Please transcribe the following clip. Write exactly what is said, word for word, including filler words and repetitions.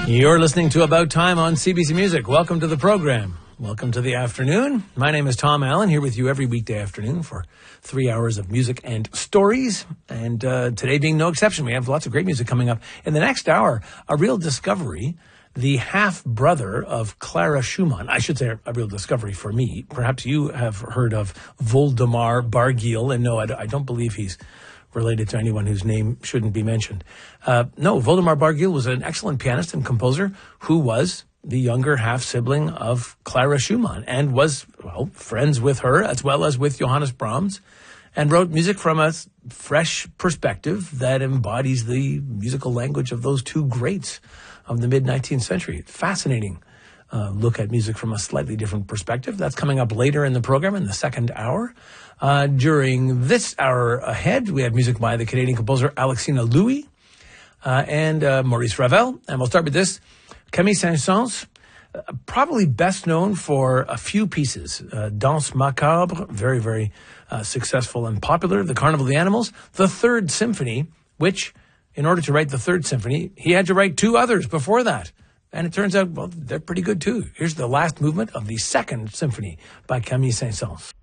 You're listening to About Time on C B C Music. Welcome to the program. Welcome to the afternoon. My name is Tom Allen, here with you every weekday afternoon for three hours of music and stories. And uh, today being no exception, we have lots of great music coming up. In the next hour, a real discovery, the half-brother of Clara Schumann. I should say a real discovery for me. Perhaps you have heard of Voldemar Barguil, and no, I, I don't believe he's related to anyone whose name shouldn't be mentioned. Uh, no, Voldemar Barguil was an excellent pianist and composer who was the younger half-sibling of Clara Schumann and was, well, friends with her as well as with Johannes Brahms, and wrote music from a fresh perspective that embodies the musical language of those two greats of the mid-nineteenth century. Fascinating uh, look at music from a slightly different perspective. That's coming up later in the program in the second hour. Uh, during this hour ahead, we have music by the Canadian composer Alexina Louis uh, and uh, Maurice Ravel. And we'll start with this. Camille Saint-Saëns, uh, probably best known for a few pieces. Uh, Danse Macabre, very, very uh, successful and popular. The Carnival of the Animals. The Third Symphony, which, in order to write the Third Symphony, he had to write two others before that. And it turns out, well, they're pretty good too. Here's the last movement of the Second Symphony by Camille Saint-Saëns.